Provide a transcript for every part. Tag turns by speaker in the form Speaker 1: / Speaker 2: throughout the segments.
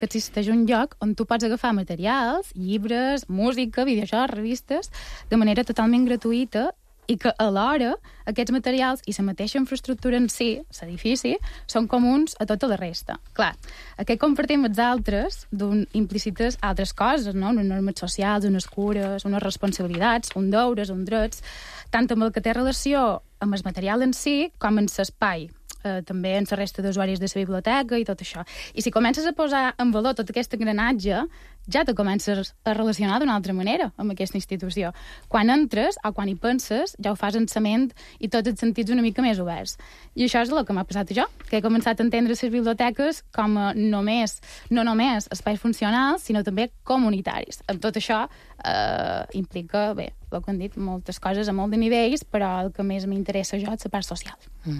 Speaker 1: que existeix un lloc on tu pots agafar materials, llibres, música, videojocs, revistes, de manera totalment gratuïta, i que alhora aquests materials i la mateixa infraestructura en si, l'edifici, són comuns a tota la resta. Clar, aquí compartim els altres implícites altres coses, no? Unes normes socials, unes cures, unes responsabilitats, uns deures, uns drets, tant amb el que té relació amb el material en si com en l'espai, també en la resta d'usuaris de la biblioteca i tot això. I si comences a posar en valor tot aquest engranatge, ja te comences a relacionar d'una altra manera amb aquesta institució. Quan entres o quan hi penses, ja ho fas en sa ment i tots els sentits una mica més oberts. I això és el que m'ha passat a jo, que he començat a entendre les biblioteques com a no només espais funcionals, sinó també comunitaris. Amb tot això implica, bé, el que han dit, moltes coses a molt de nivells, però el que més m'interessa jo és la part social.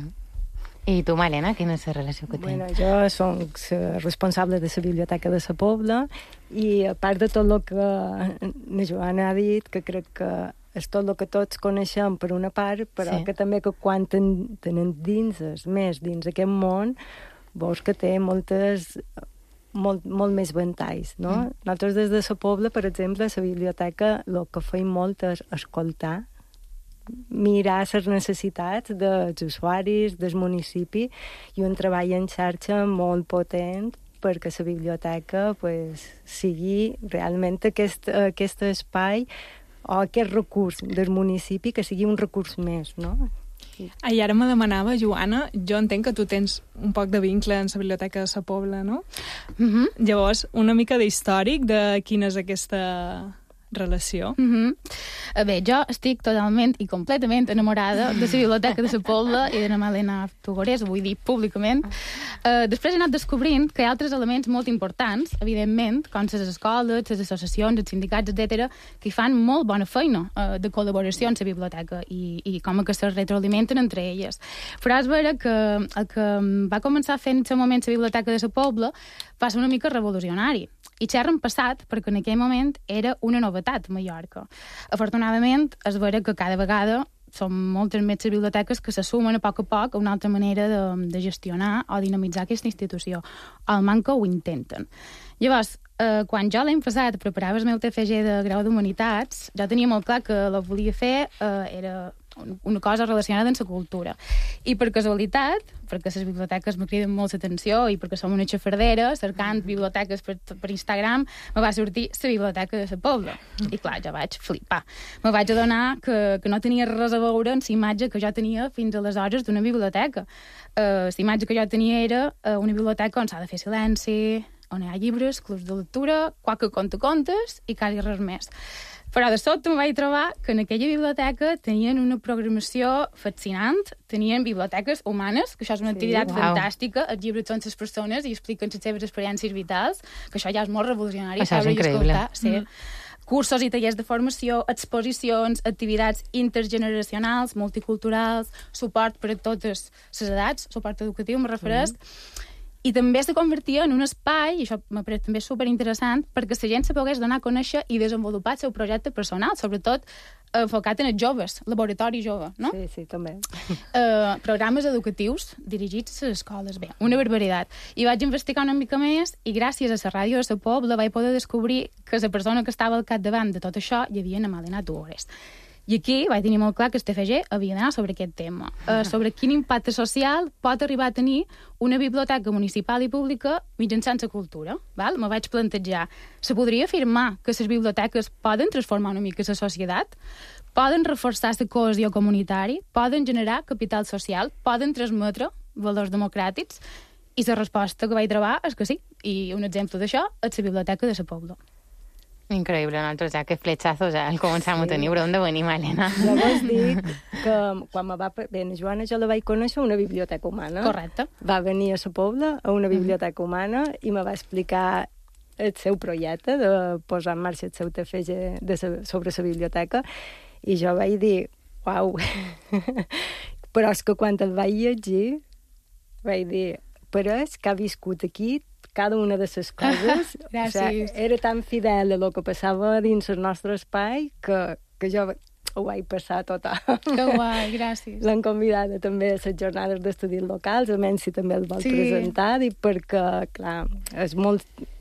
Speaker 2: I tu, Malena, quina és la relació que tens?
Speaker 3: Bueno, jo soc responsable de la biblioteca de la Pobla i a part de tot el que la Joana ha dit, que crec que és tot el que tots coneixem per una part, però que també que quan tenen dins aquest món, veus que té molt més ventalls, no? Nosaltres des de la Pobla, per exemple, a la biblioteca el que feim molt és escoltar, mirar les necessitats dels usuaris, del municipi, i un treball en xarxa molt potent perquè la biblioteca sigui realment aquest espai o aquest recurs del municipi que sigui un recurs més, no?
Speaker 4: I ara me demanava, Joana, jo entenc que tu tens un poc de vincle en la biblioteca de la Pobla, no? Llavors, una mica d'històric de quina és aquesta relació.
Speaker 1: Bé, jo estic totalment i completament enamorada de la biblioteca de la Pobla i de la Malena Tugores, ho vull dir públicament. Després he anat descobrint que hi ha altres elements molt importants, evidentment, com les escoles, les associacions, els sindicats, etc., que hi fan molt bona feina de col·laboració en la biblioteca i com que se retroalimenten entre elles. Però és vera que el que va començar fent en el moment la biblioteca de la Pobla va ser una mica revolucionari. I xerren passat, perquè en aquell moment era una novetat a Mallorca. Afortunadament, és vera que cada vegada són moltes més biblioteques que se sumen a poc a una altra manera de gestionar o dinamitzar aquesta institució. Al manca ho intenten. Llavors, quan jo l'any passat preparava el meu TFG de grau d'Humanitats, jo tenia molt clar que el que volia fer era una cosa relacionada amb la cultura. I per casualitat, perquè les biblioteques me criden molt l'atenció i perquè som una xafardera, cercant biblioteques per Instagram, me va sortir la biblioteca de la Pobla. I clar, jo vaig flipar. Me vaig adonar que no tenia res a veure amb la imatge que jo tenia fins aleshores d'una biblioteca. La imatge que jo tenia era una biblioteca on s'ha de fer silenci, on hi ha llibres, clubs de lectura, qualque contes i quasi res més. Però de sobte em vaig trobar que en aquella biblioteca tenien una programació fascinant, tenien biblioteques humanes, que això és una activitat fantàstica, els llibres són les persones i expliquen les seves experiències vitals, que això ja és molt revolucionari.
Speaker 2: Això és increïble.
Speaker 1: Cursos i tallers de formació, exposicions, activitats intergeneracionals, multiculturals, suport per a totes les edats, suport educatiu, me refereix, i també se convertia en un espai, i això m'ha paret també superinteressant, perquè la gent se pogués donar a conèixer i desenvolupar el seu projecte personal, sobretot enfocat en els joves, laboratori jove, no?
Speaker 3: Sí, també.
Speaker 1: Programes educatius dirigits a les escoles, bé, una barbaritat. I vaig investigar una mica més i gràcies a la ràdio de la Pobla vaig poder descobrir que la persona que estava al capdavant de tot això hi havia la Malena Tugores. I aquí vaig tenir molt clar que el TFG havia d'anar sobre aquest tema, sobre quin impacte social pot arribar a tenir una biblioteca municipal i pública mitjançant la cultura. Me vaig plantejar, se podria afirmar que les biblioteques poden transformar una mica la societat, poden reforçar la cohesió comunitària, poden generar capital social, poden transmetre valors democràtics, i la resposta que vaig trobar és que sí. I un exemple d'això és la biblioteca de la Pobla.
Speaker 2: Increïble, nosaltres ja que fletxazos al començar a tenir, però on de venir, Malena?
Speaker 3: Llavors dic que quan me va... Bé, Joana jo la vaig conèixer a una biblioteca humana.
Speaker 1: Correcte.
Speaker 3: Va venir a la Pobla a una biblioteca humana i me va explicar el seu projecte de posar en marxa el seu TFG sobre la biblioteca i jo vaig dir, uau, però és que quan el vaig llegir vaig dir, però és que ha viscut aquí cada una de les coses. O sigui, era tan fidel a el que passava dins el nostre espai que jo ho vaig passar total.
Speaker 1: Que guai, gràcies.
Speaker 3: L'han convidada també a les jornades d'estudis locals, a menys si també el vol presentar, i perquè, clar, és molt